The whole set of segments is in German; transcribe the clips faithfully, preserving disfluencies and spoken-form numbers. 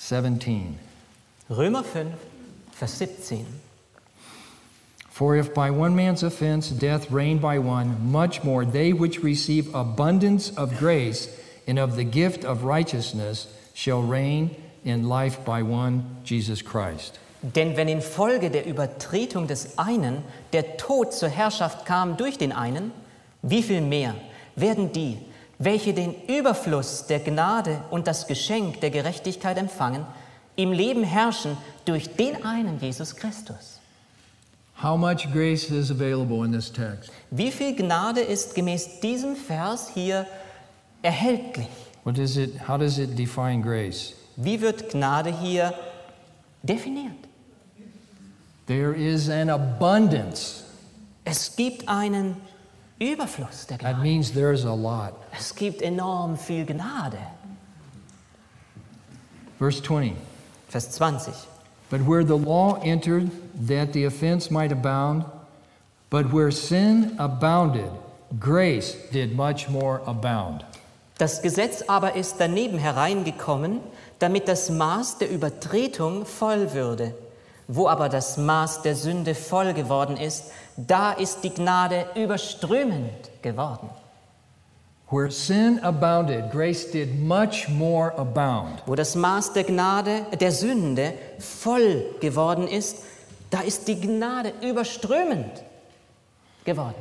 seventeen. Römer fünf, Vers siebzehn. For if by one man's offense death reigned by one, much more they which receive abundance of grace and of the gift of righteousness shall reign in life by one, Jesus Christ. Denn wenn infolge der Übertretung des einen der Tod zur Herrschaft kam durch den einen, wie viel mehr werden die, welche den Überfluss der Gnade und das Geschenk der Gerechtigkeit empfangen, im Leben herrschen durch den einen, Jesus Christus. How much grace is available in this text? Wie viel Gnade ist gemäß diesem Vers hier erhältlich? What is it? How does it define grace? Wie wird Gnade hier definiert? There is an abundance. Es gibt einen Überfluss der That Gnade. means there's a lot. Es gibt enorm viel Gnade. Verse twenty. Vers zwanzig. But where the law entered, that the offense might abound, but where sin abounded, grace did much more abound. Das Gesetz aber ist daneben hereingekommen, damit das Maß der Übertretung voll würde. Wo aber das Maß der Sünde voll geworden ist, da ist die Gnade überströmend geworden. Where sin abounded, grace did much more abound. Wo das Maß der Gnade, der Sünde voll geworden ist, da ist die Gnade überströmend geworden.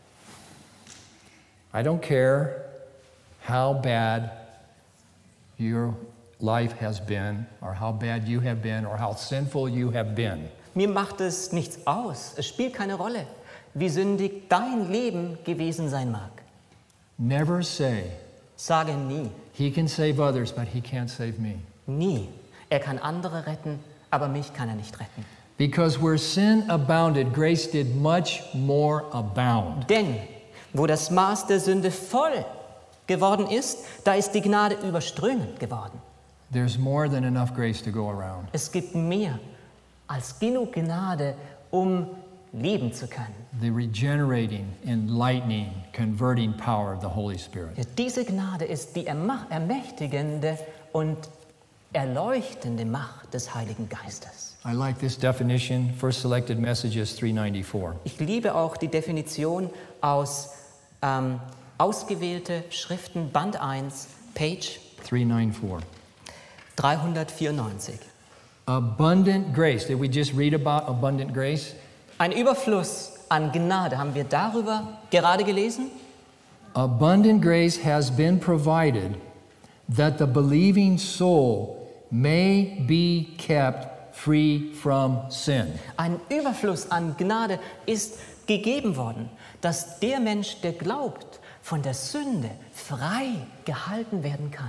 I don't care how bad your life has been, or how bad you have been, or how sinful you have been. Mir macht es nichts aus. Es spielt keine Rolle, wie sündig dein Leben gewesen sein mag. Never say, Sage nie, he can save others, but he can't save me. nie. Er kann andere retten, aber mich kann er nicht retten. Because where sin abounded, grace did much more abound. Denn wo das Maß der Sünde voll geworden ist, da ist die Gnade überströmend geworden. There's more than enough grace to go around. Es gibt mehr als genug Gnade, um leben zu können. The regenerating, enlightening, converting power of the Holy Spirit. Ja, diese Gnade ist die erma- ermächtigende und erleuchtende Macht des Heiligen Geistes. I like this definition, First Selected Messages three ninety-four. Ich liebe auch die Definition aus ähm, ausgewählte Schriften, Band eins, Page three ninety-four. dreihundertvierundneunzig. Abundant grace. Did we just read about abundant grace? Ein Überfluss an Gnade, haben wir darüber gerade gelesen? Abundant grace has been provided that the believing soul may be kept free from sin. Ein Überfluss an Gnade ist gegeben worden, dass der Mensch, der glaubt, von der Sünde frei gehalten werden kann.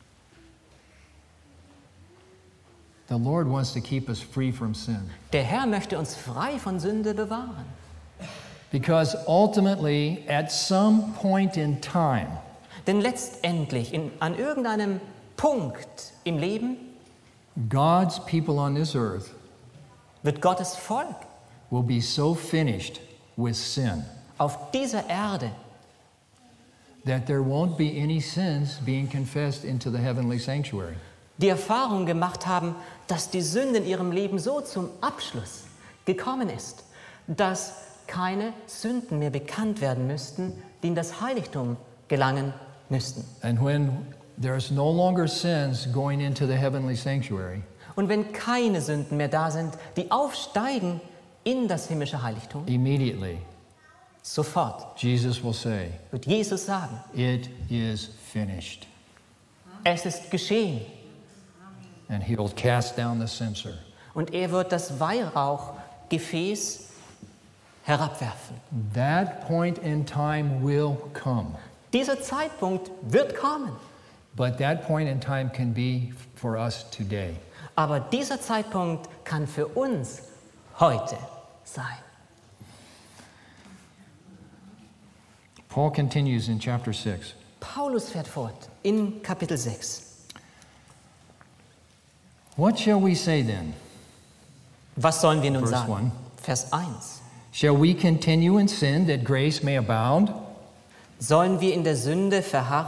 The Lord wants to keep us free from sin. Der Herr möchte uns frei von Sünde bewahren. Because ultimately, at some point in time, Denn letztendlich, in, an irgendeinem Punkt im Leben, God's people on this earth wird Gottes Volk will be so finished with sin auf dieser Erde, that there won't be any sins being confessed into the heavenly sanctuary. die Erfahrung gemacht haben, dass die Sünde in ihrem Leben so zum Abschluss gekommen ist, dass keine Sünden mehr bekannt werden müssten, die in das Heiligtum gelangen müssten. And when there's no longer sins going into the heavenly sanctuary, Und wenn keine Sünden mehr da sind, die aufsteigen in das himmlische Heiligtum, immediately sofort Jesus will say, wird Jesus sagen, "It is finished." es ist geschehen. And he'll cast down the censer. Und er wird das Weihrauchgefäß herabwerfen. That point in time will come. Dieser Zeitpunkt wird kommen. But that point in time can be for us today. Aber dieser Zeitpunkt kann für uns heute sein. Paul continues in chapter six. Paulus fährt fort in Kapitel sechs. What shall we say then? Was sollen wir nun Verse sagen? one. Vers eins. Shall we continue in sin that grace may abound? Sollen wir in der Sünde verharren,